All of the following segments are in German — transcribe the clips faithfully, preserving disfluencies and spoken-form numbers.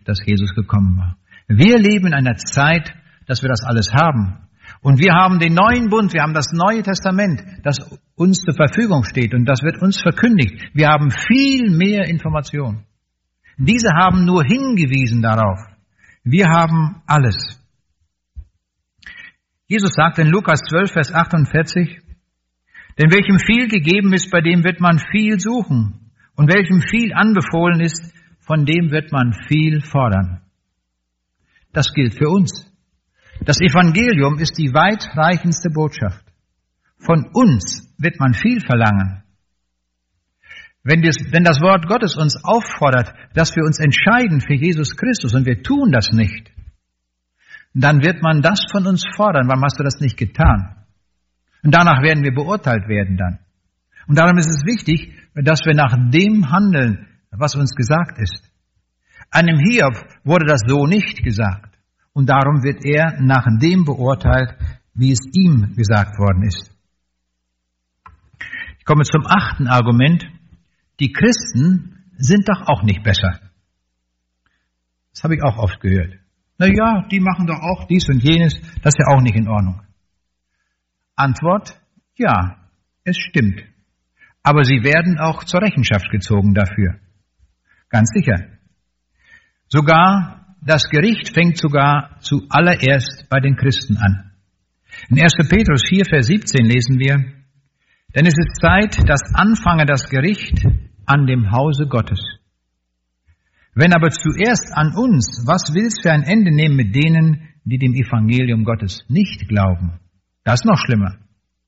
dass Jesus gekommen war. Wir leben in einer Zeit, dass wir das alles haben. Und wir haben den neuen Bund, wir haben das Neue Testament, das uns zur Verfügung steht und das wird uns verkündigt. Wir haben viel mehr Informationen. Diese haben nur hingewiesen darauf. Wir haben alles. Jesus sagt in Lukas zwölf, Vers achtundvierzig, denn welchem viel gegeben ist, bei dem wird man viel suchen. Und welchem viel anbefohlen ist, von dem wird man viel fordern. Das gilt für uns. Das Evangelium ist die weitreichendste Botschaft. Von uns wird man viel verlangen. Wenn das, wenn das Wort Gottes uns auffordert, dass wir uns entscheiden für Jesus Christus und wir tun das nicht, dann wird man das von uns fordern. Warum hast du das nicht getan? Und danach werden wir beurteilt werden dann. Und darum ist es wichtig, dass wir nach dem handeln, was uns gesagt ist. Einem Hiob wurde das so nicht gesagt. Und darum wird er nach dem beurteilt, wie es ihm gesagt worden ist. Ich komme zum achten Argument. Die Christen sind doch auch nicht besser. Das habe ich auch oft gehört. Na ja, die machen doch auch dies und jenes. Das ist ja auch nicht in Ordnung. Antwort, ja, es stimmt. Aber sie werden auch zur Rechenschaft gezogen dafür. Ganz sicher. Sogar das Gericht fängt sogar zuallererst bei den Christen an. In erster Petrus vier, Vers siebzehn lesen wir, denn es ist Zeit, dass anfange das Gericht an dem Hause Gottes. Wenn aber zuerst an uns, was will's für ein Ende nehmen mit denen, die dem Evangelium Gottes nicht glauben? Das ist noch schlimmer.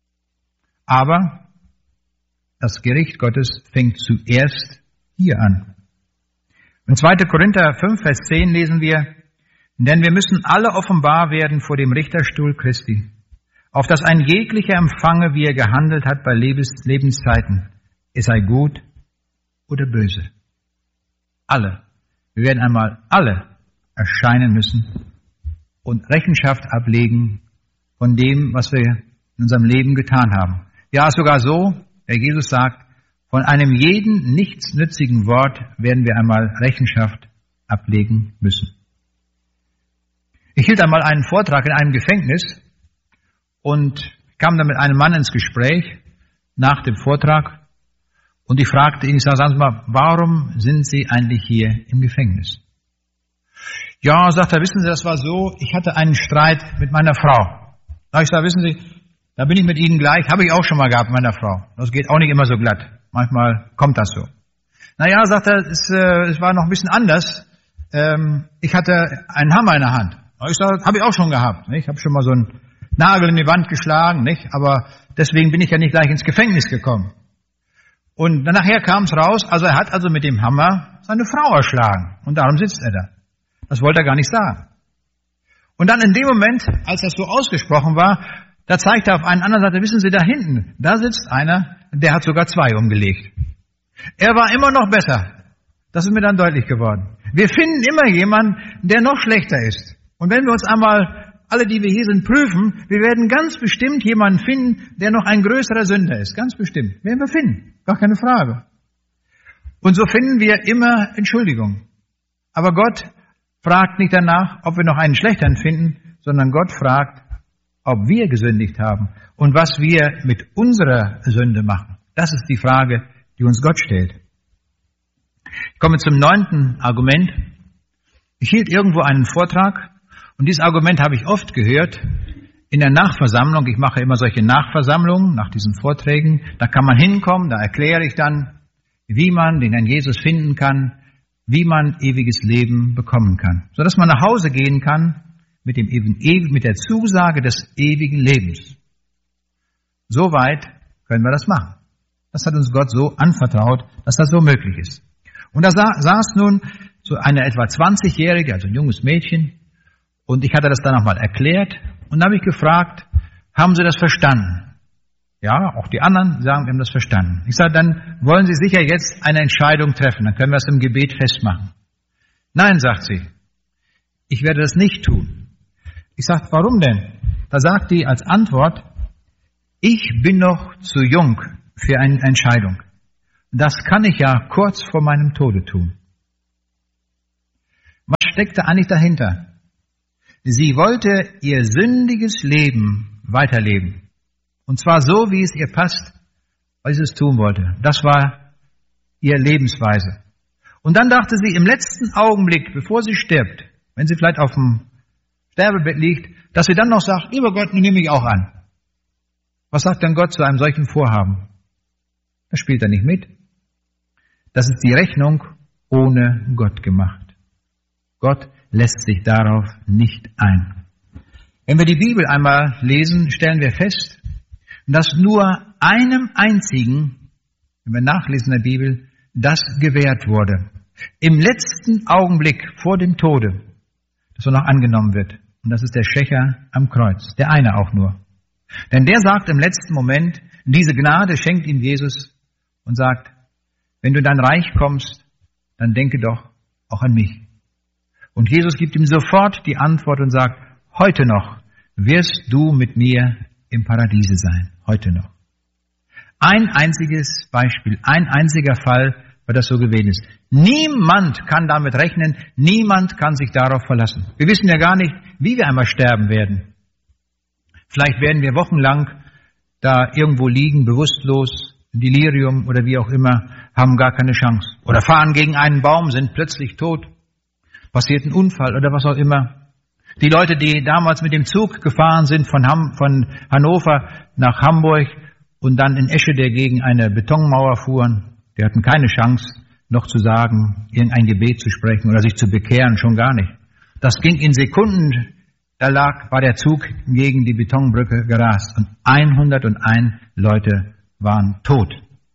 Aber das Gericht Gottes fängt zuerst hier an. In zweiter Korinther fünf, Vers zehn lesen wir, denn wir müssen alle offenbar werden vor dem Richterstuhl Christi, auf dass ein jeglicher empfange, wie er gehandelt hat bei Lebens- Lebenszeiten, es sei gut oder böse. Alle. Wir werden einmal alle erscheinen müssen und Rechenschaft ablegen von dem, was wir in unserem Leben getan haben. Ja, sogar so, der Jesus sagt, von einem jeden nichtsnützigen Wort werden wir einmal Rechenschaft ablegen müssen. Ich hielt einmal einen Vortrag in einem Gefängnis und kam dann mit einem Mann ins Gespräch nach dem Vortrag und ich fragte ihn, ich sage, sagen Sie mal, warum sind Sie eigentlich hier im Gefängnis? Ja, sagt er, wissen Sie, das war so, ich hatte einen Streit mit meiner Frau. Da ich sage, wissen Sie, da bin ich mit Ihnen gleich, habe ich auch schon mal gehabt mit meiner Frau. Das geht auch nicht immer so glatt. Manchmal kommt das so. Naja, sagt er, es, äh, es war noch ein bisschen anders. Ähm, ich hatte einen Hammer in der Hand. Ich sage, habe ich auch schon gehabt. Nicht? Ich habe schon mal so einen Nagel in die Wand geschlagen, nicht? Aber deswegen bin ich ja nicht gleich ins Gefängnis gekommen. Und dann nachher kam es raus, also er hat also mit dem Hammer seine Frau erschlagen. Und darum sitzt er da. Das wollte er gar nicht sagen. Und dann in dem Moment, als das so ausgesprochen war, da zeigte er auf einen anderen, sagte, wissen Sie, da hinten, da sitzt einer, der hat sogar zwei umgelegt. Er war immer noch besser. Das ist mir dann deutlich geworden. Wir finden immer jemanden, der noch schlechter ist. Und wenn wir uns einmal, alle, die wir hier sind, prüfen, wir werden ganz bestimmt jemanden finden, der noch ein größerer Sünder ist. Ganz bestimmt. Werden wir finden. Gar keine Frage. Und so finden wir immer Entschuldigung. Aber Gott fragt nicht danach, ob wir noch einen schlechteren finden, sondern Gott fragt, ob wir gesündigt haben und was wir mit unserer Sünde machen. Das ist die Frage, die uns Gott stellt. Ich komme zum neunten Argument. Ich hielt irgendwo einen Vortrag und dieses Argument habe ich oft gehört in der Nachversammlung. Ich mache immer solche Nachversammlungen nach diesen Vorträgen. Da kann man hinkommen, da erkläre ich dann, wie man den Herrn Jesus finden kann, wie man ewiges Leben bekommen kann, sodass man nach Hause gehen kann mit dem mit der Zusage des ewigen Lebens. Soweit können wir das machen. Das hat uns Gott so anvertraut, dass das so möglich ist. Und da saß nun so eine etwa zwanzigjährige, also ein junges Mädchen, und ich hatte das dann nochmal erklärt, und dann habe ich gefragt, haben Sie das verstanden? Ja, auch die anderen sagen, wir haben das verstanden. Ich sage, dann wollen Sie sicher jetzt eine Entscheidung treffen, dann können wir es im Gebet festmachen. Nein, sagt sie, ich werde das nicht tun. Ich sage, warum denn? Da sagt die als Antwort, ich bin noch zu jung für eine Entscheidung. Das kann ich ja kurz vor meinem Tode tun. Was steckte eigentlich dahinter? Sie wollte ihr sündiges Leben weiterleben. Und zwar so, wie es ihr passt, weil sie es tun wollte. Das war ihre Lebensweise. Und dann dachte sie im letzten Augenblick, bevor sie stirbt, wenn sie vielleicht auf dem Sterbebett liegt, dass sie dann noch sagt, lieber Gott, nun nehme ich auch an. Was sagt dann Gott zu einem solchen Vorhaben? Das spielt er nicht mit. Das ist die Rechnung ohne Gott gemacht. Gott lässt sich darauf nicht ein. Wenn wir die Bibel einmal lesen, stellen wir fest, dass nur einem einzigen, wenn wir nachlesen in der Bibel, das gewährt wurde. Im letzten Augenblick vor dem Tode, dass er noch angenommen wird. Und das ist der Schächer am Kreuz. Der eine auch nur. Denn der sagt im letzten Moment, diese Gnade schenkt ihm Jesus und sagt, wenn du in dein Reich kommst, dann denke doch auch an mich. Und Jesus gibt ihm sofort die Antwort und sagt, heute noch wirst du mit mir im Paradiese sein. Heute noch. Ein einziges Beispiel, ein einziger Fall, weil das so gewesen ist. Niemand kann damit rechnen, niemand kann sich darauf verlassen. Wir wissen ja gar nicht, wie wir einmal sterben werden. Vielleicht werden wir wochenlang da irgendwo liegen, bewusstlos, Delirium oder wie auch immer, haben gar keine Chance. Oder fahren gegen einen Baum, sind plötzlich tot, passiert ein Unfall oder was auch immer. Die Leute, die damals mit dem Zug gefahren sind von, Ham, von Hannover nach Hamburg und dann in Eschede gegen eine Betonmauer fuhren, die hatten keine Chance, noch zu sagen, irgendein Gebet zu sprechen oder sich zu bekehren, schon gar nicht. Das ging in Sekunden, da lag, war der Zug gegen die Betonbrücke gerast und hunderteins Leute waren tot.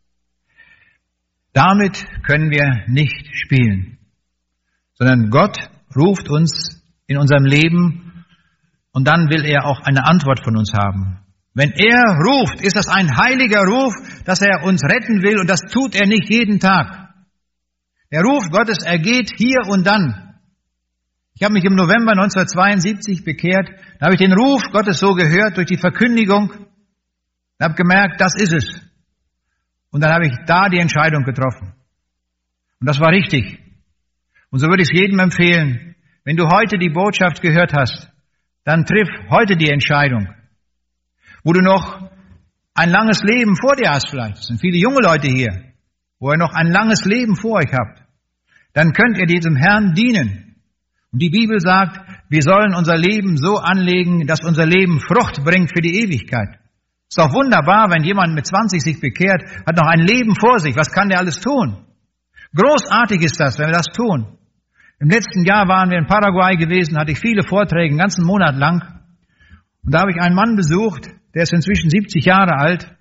Damit können wir nicht spielen, sondern Gott ruft uns in unserem Leben und dann will er auch eine Antwort von uns haben. Wenn er ruft, ist das ein heiliger Ruf, dass er uns retten will und das tut er nicht jeden Tag. Der Ruf Gottes ergeht hier und dann. Ich habe mich im November neunzehnhundertzweiundsiebzig bekehrt, da habe ich den Ruf Gottes so gehört durch die Verkündigung und habe gemerkt, das ist es. Und dann habe ich da die Entscheidung getroffen. Und das war richtig. Und so würde ich es jedem empfehlen, wenn du heute die Botschaft gehört hast, dann triff heute die Entscheidung. Wo du noch ein langes Leben vor dir hast vielleicht, es sind viele junge Leute hier, wo ihr noch ein langes Leben vor euch habt, dann könnt ihr diesem Herrn dienen. Und die Bibel sagt, wir sollen unser Leben so anlegen, dass unser Leben Frucht bringt für die Ewigkeit. Ist doch wunderbar, wenn jemand mit zwanzig sich bekehrt, hat noch ein Leben vor sich. Was kann der alles tun? Großartig ist das, wenn wir das tun. Im letzten Jahr waren wir in Paraguay gewesen, hatte ich viele Vorträge, einen ganzen Monat lang. Und da habe ich einen Mann besucht, der ist inzwischen siebzig Jahre alt.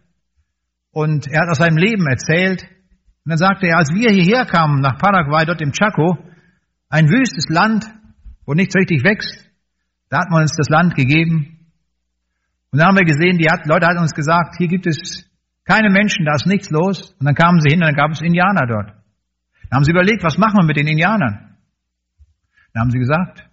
Und er hat aus seinem Leben erzählt. Und dann sagte er, als wir hierher kamen nach Paraguay, dort im Chaco, ein wüstes Land, wo nichts richtig wächst, da hat man uns das Land gegeben. Und dann haben wir gesehen, die hat, Leute hatten uns gesagt, hier gibt es keine Menschen, da ist nichts los. Und dann kamen sie hin und dann gab es Indianer dort. Dann haben sie überlegt, was machen wir mit den Indianern? Dann haben sie gesagt,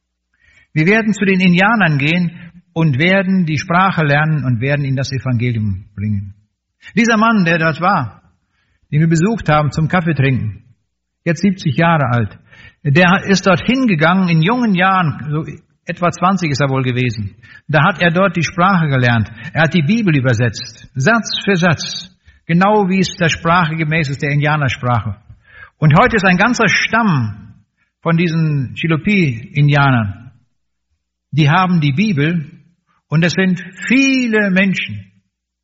wir werden zu den Indianern gehen und werden die Sprache lernen und werden ihnen das Evangelium bringen. Dieser Mann, der dort war, den wir besucht haben zum Kaffee trinken, jetzt siebzig Jahre alt, der ist dort hingegangen in jungen Jahren, so etwa zwanzig ist er wohl gewesen. Da hat er dort die Sprache gelernt. Er hat die Bibel übersetzt, Satz für Satz, genau wie es der Sprache gemäß ist, der Indianersprache. Und heute ist ein ganzer Stamm von diesen Chilopee-Indianern, die haben die Bibel und es sind viele Menschen,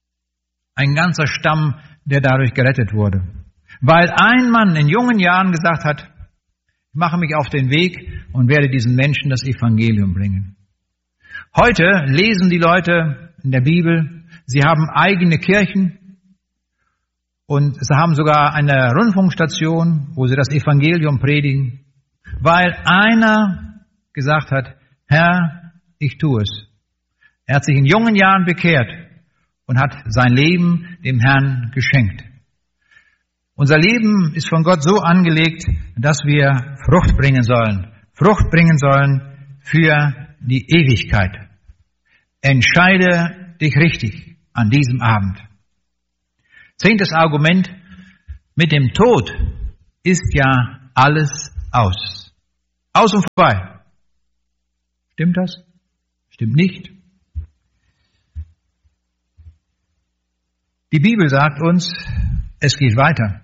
ein ganzer Stamm, der dadurch gerettet wurde. Weil ein Mann in jungen Jahren gesagt hat, ich mache mich auf den Weg und werde diesen Menschen das Evangelium bringen. Heute lesen die Leute in der Bibel, sie haben eigene Kirchen und sie haben sogar eine Rundfunkstation, wo sie das Evangelium predigen, weil einer gesagt hat, Herr, ich tue es. Er hat sich in jungen Jahren bekehrt und hat sein Leben dem Herrn geschenkt. Unser Leben ist von Gott so angelegt, dass wir Frucht bringen sollen. Frucht bringen sollen für die Ewigkeit. Entscheide dich richtig an diesem Abend. Zehntes Argument. Mit dem Tod ist ja alles aus. Aus und vorbei. Stimmt das? Stimmt nicht. Die Bibel sagt uns, es geht weiter.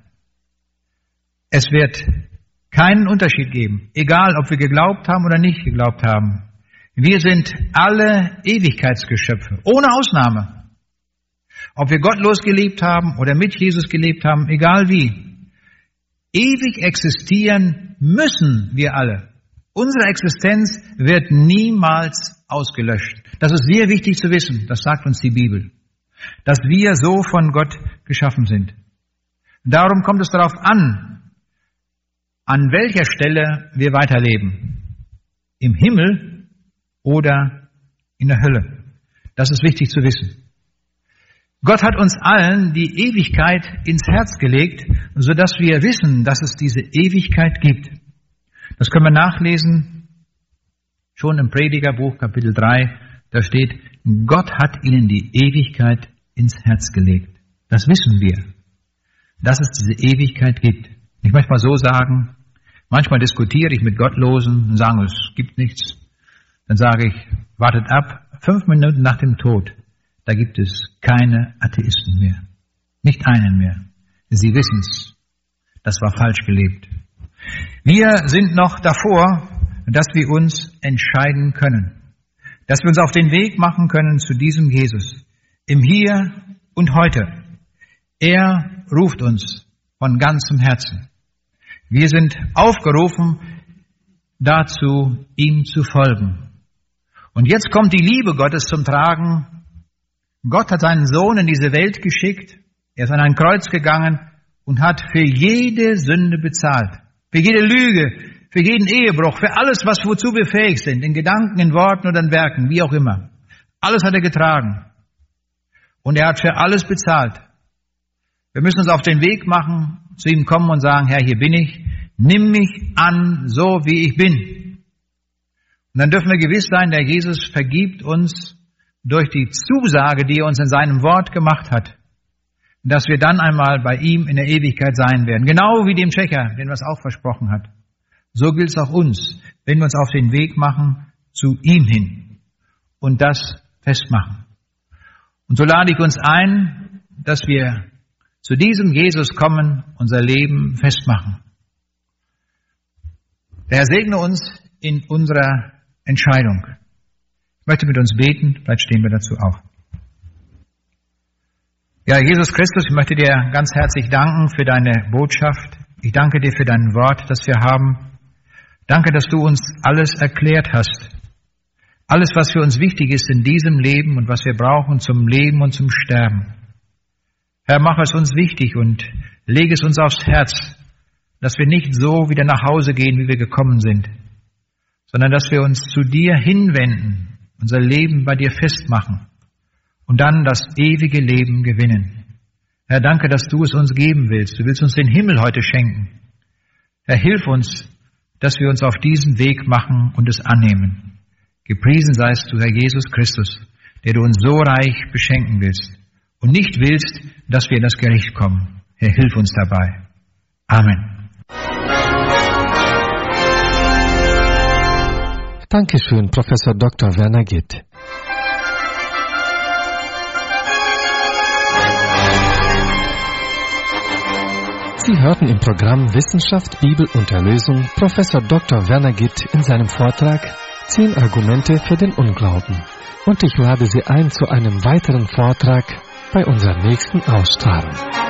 Es wird keinen Unterschied geben, egal ob wir geglaubt haben oder nicht geglaubt haben. Wir sind alle Ewigkeitsgeschöpfe, ohne Ausnahme. Ob wir gottlos gelebt haben oder mit Jesus gelebt haben, egal wie. Ewig existieren müssen wir alle. Unsere Existenz wird niemals ausgelöscht. Das ist sehr wichtig zu wissen, das sagt uns die Bibel. Dass wir so von Gott geschaffen sind. Darum kommt es darauf an, an welcher Stelle wir weiterleben. Im Himmel oder in der Hölle. Das ist wichtig zu wissen. Gott hat uns allen die Ewigkeit ins Herz gelegt, sodass wir wissen, dass es diese Ewigkeit gibt. Das können wir nachlesen, schon im Predigerbuch, Kapitel drei, da steht, Gott hat ihnen die Ewigkeit ins Herz gelegt. Das wissen wir, dass es diese Ewigkeit gibt. Ich möchte mal so sagen, manchmal diskutiere ich mit Gottlosen und sage, es gibt nichts. Dann sage ich, wartet ab, fünf Minuten nach dem Tod, da gibt es keine Atheisten mehr. Nicht einen mehr. Sie wissen es. Das war falsch gelebt. Wir sind noch davor, dass wir uns entscheiden können. Dass wir uns auf den Weg machen können zu diesem Jesus. Im Hier und Heute. Er ruft uns von ganzem Herzen. Wir sind aufgerufen, dazu ihm zu folgen. Und jetzt kommt die Liebe Gottes zum Tragen. Gott hat seinen Sohn in diese Welt geschickt. Er ist an ein Kreuz gegangen und hat für jede Sünde bezahlt. Für jede Lüge, für jeden Ehebruch, für alles, was wozu wir fähig sind, in Gedanken, in Worten oder in Werken, wie auch immer. Alles hat er getragen. Und er hat für alles bezahlt. Wir müssen uns auf den Weg machen, zu ihm kommen und sagen, Herr, hier bin ich, nimm mich an, so wie ich bin. Und dann dürfen wir gewiss sein, der Jesus vergibt uns durch die Zusage, die er uns in seinem Wort gemacht hat, dass wir dann einmal bei ihm in der Ewigkeit sein werden. Genau wie dem Tschecher, den er es auch versprochen hat. So gilt es auch uns, wenn wir uns auf den Weg machen zu ihm hin und das festmachen. Und so lade ich uns ein, dass wir zu diesem Jesus kommen, unser Leben festmachen. Der Herr segne uns in unserer Entscheidung. Ich möchte mit uns beten, vielleicht stehen wir dazu auf. Ja, Jesus Christus, ich möchte dir ganz herzlich danken für deine Botschaft. Ich danke dir für dein Wort, das wir haben. Danke, dass du uns alles erklärt hast. Alles, was für uns wichtig ist in diesem Leben und was wir brauchen zum Leben und zum Sterben. Herr, mach es uns wichtig und lege es uns aufs Herz, dass wir nicht so wieder nach Hause gehen, wie wir gekommen sind, sondern dass wir uns zu dir hinwenden, unser Leben bei dir festmachen und dann das ewige Leben gewinnen. Herr, danke, dass du es uns geben willst. Du willst uns den Himmel heute schenken. Herr, hilf uns, dass wir uns auf diesen Weg machen und es annehmen. Gepriesen seist du, Herr Jesus Christus, der du uns so reich beschenken willst und nicht willst, dass wir in das Gericht kommen. Herr, hilf uns dabei. Amen. Dankeschön, Professor Doktor Werner Gitt. Sie hörten im Programm Wissenschaft, Bibel und Erlösung Professor Doktor Werner Gitt in seinem Vortrag Zehn Argumente für den Unglauben. Und ich lade Sie ein zu einem weiteren Vortrag bei unserer nächsten Ausstrahlung.